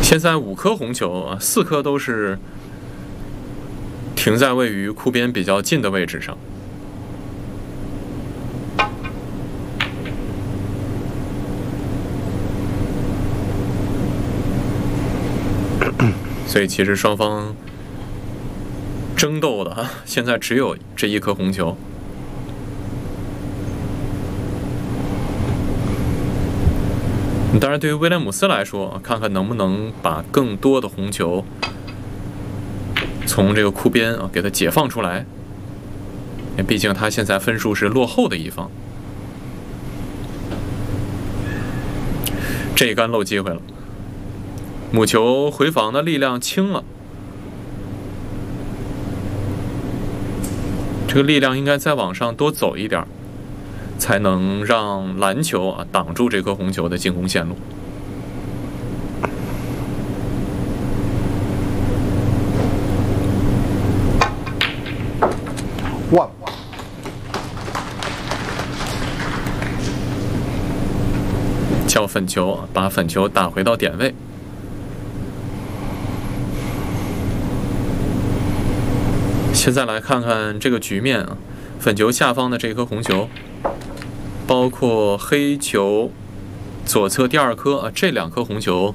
现在5颗红球啊，4颗都是停在位于库边比较近的位置上。所以其实双方争斗的哈，现在只有这1颗红球。当然，对于威廉姆斯来说，看看能不能把更多的红球从这个库边啊给他解放出来。毕竟他现在分数是落后的一方。这一杆漏机会了。母球回防的力量轻了，这个力量应该再往上多走一点，才能让蓝球啊挡住这颗红球的进攻线路。 哇！ 叫粉球啊，把粉球打回到点位。现在来看看这个局面啊，粉球下方的这颗红球，包括黑球左侧第2颗啊，这2颗红球